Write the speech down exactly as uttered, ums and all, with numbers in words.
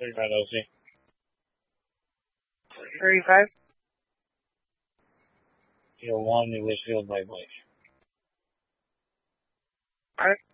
thirty-five O C. thirty-five? Field one, New Litchfield, Light Blake. Alright.